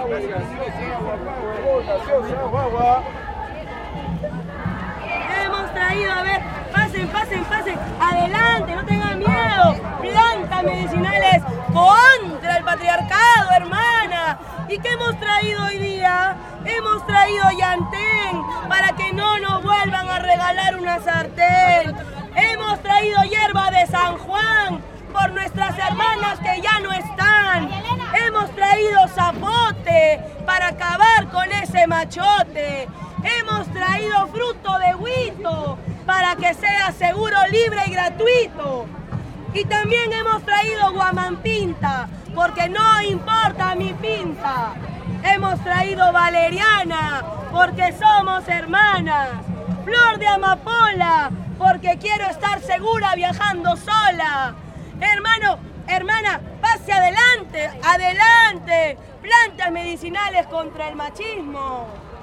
Hemos traído, a ver, pasen, adelante, no tengan miedo. Plantas medicinales contra el patriarcado, hermana. ¿Y qué hemos traído hoy día? Hemos traído llantén para que no nos vuelvan a regalar una sartén. Hemos traído hierba de San Juan por nuestras hermanas que ya no están. Hemos traído zapote para acabar con ese machote. Hemos traído fruto de huito para que sea seguro, libre y gratuito. Y también hemos traído guamampinta porque no importa mi pinta. Hemos traído valeriana porque somos hermanas. Flor de amapola porque quiero estar segura viajando sola. Hermano, hermana, pase adelante, adelante. Plantas medicinales contra el machismo.